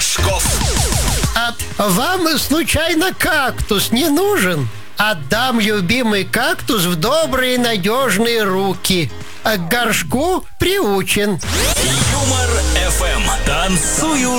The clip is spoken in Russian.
Рожков. А вам случайно кактус не нужен? Отдам любимый кактус в добрые надежные руки. А к горшку приучен. Юмор ФМ. Танцую